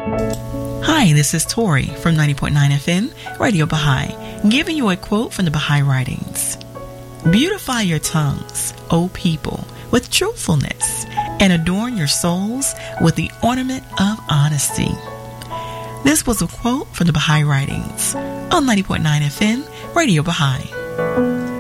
Hi, this is Tori from 90.9 FM, Radio Baha'i, giving you a quote from the Baha'i writings. Beautify your tongues, O people, with truthfulness, and adorn your souls with the ornament of honesty. This was a quote from the Baha'i writings on 90.9 FM, Radio Baha'i.